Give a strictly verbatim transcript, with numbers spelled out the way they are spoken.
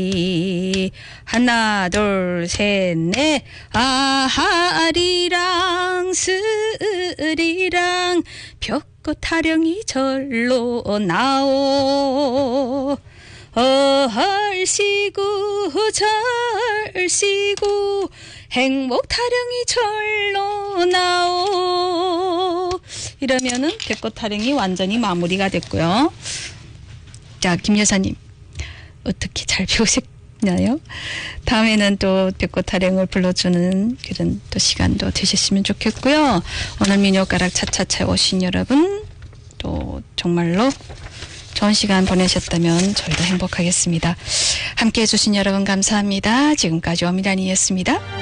하나 둘 셋 넷 아하리랑 스리랑 벽꽃 타령이 절로 나오 얼씨구 절씨구 행복 타령이 절로 나오. 이러면은 벽꽃 타령이 완전히 마무리가 됐고요. 자, 김 여사님 어떻게 잘 배우셨나요? 다음에는 또 벽꽃 타령을 불러주는 그런 또 시간도 되셨으면 좋겠고요. 오늘 민요가락 차차차에 오신 여러분 또 정말로 좋은 시간 보내셨다면 저희도 행복하겠습니다. 함께해 주신 여러분 감사합니다. 지금까지 엄미란이었습니다.